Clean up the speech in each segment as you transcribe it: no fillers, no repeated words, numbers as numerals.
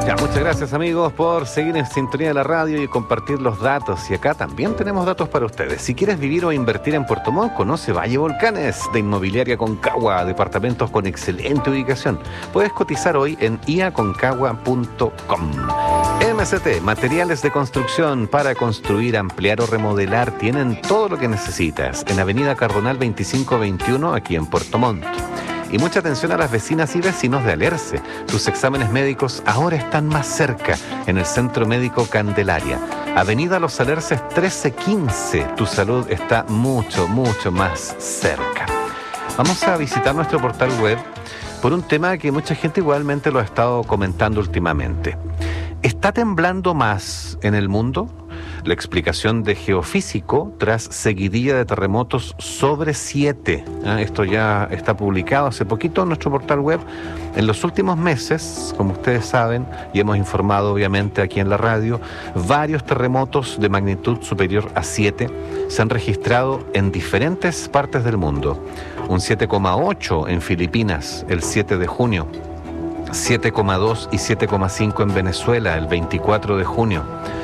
Ya, muchas gracias amigos por seguir en sintonía de la radio y compartir los datos. Y acá también tenemos datos para ustedes. Si quieres vivir o invertir en Puerto Montt, conoce Valle Volcanes de Inmobiliaria Concagua, departamentos con excelente ubicación. Puedes cotizar hoy en iaconcagua.com. MCT, materiales de construcción para construir, ampliar o remodelar. Tienen todo lo que necesitas en Avenida Cardonal 2521, aquí en Puerto Montt. Y mucha atención a las vecinas y vecinos de Alerce. Tus exámenes médicos ahora están más cerca, en el Centro Médico Candelaria. Avenida Los Alerces 1315. Tu salud está mucho, mucho más cerca. Vamos a visitar nuestro portal web por un tema que mucha gente igualmente lo ha estado comentando últimamente. ¿Está temblando más en el mundo? La explicación de Geofísico tras seguidilla de terremotos sobre 7. Esto ya está publicado hace poquito en nuestro portal web. En los últimos meses, como ustedes saben, y hemos informado obviamente aquí en la radio, varios terremotos de magnitud superior a 7 se han registrado en diferentes partes del mundo. Un 7,8 en Filipinas el 7 de junio, 7,2 y 7,5 en Venezuela el 24 de junio,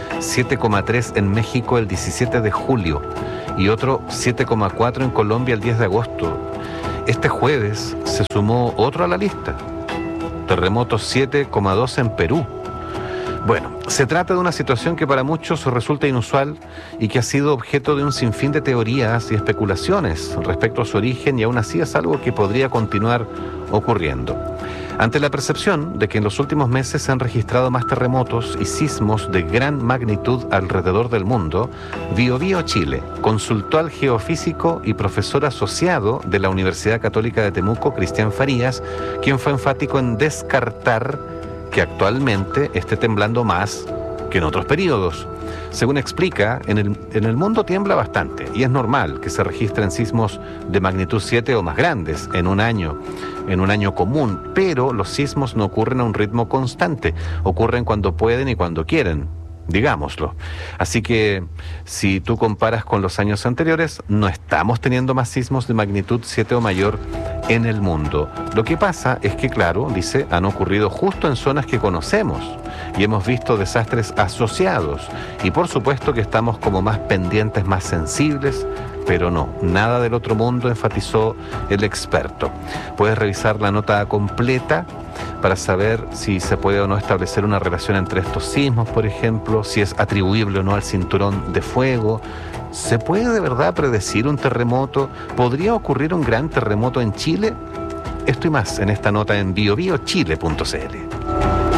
7,3 en México el 17 de julio y otro 7,4 en Colombia el 10 de agosto. Este jueves se sumó otro a la lista, terremoto 7,2 en Perú. Bueno, se trata de una situación que para muchos resulta inusual y que ha sido objeto de un sinfín de teorías y especulaciones respecto a su origen, y aún así es algo que podría continuar ocurriendo. Ante la percepción de que en los últimos meses se han registrado más terremotos y sismos de gran magnitud alrededor del mundo, BioBio Chile consultó al geofísico y profesor asociado de la Universidad Católica de Temuco, Cristian Farías, quien fue enfático en descartar que actualmente esté temblando más que en otros periodos. Según explica, en el mundo tiembla bastante y es normal que se registren sismos de magnitud 7 o más grandes en un año común, pero los sismos no ocurren a un ritmo constante, ocurren cuando pueden y cuando quieren, digámoslo. Así que si tú comparas con los años anteriores, no estamos teniendo más sismos de magnitud 7 o mayor en el mundo. Lo que pasa es que, claro, dice, han ocurrido justo en zonas que conocemos y hemos visto desastres asociados, y por supuesto que estamos como más pendientes, más sensibles, pero no, nada del otro mundo, enfatizó el experto. Puedes revisar la nota completa para saber si se puede o no establecer una relación entre estos sismos, por ejemplo, si es atribuible o no al cinturón de fuego. ¿Se puede de verdad predecir un terremoto? ¿Podría ocurrir un gran terremoto en Chile? Esto y más en esta nota en biobiochile.cl.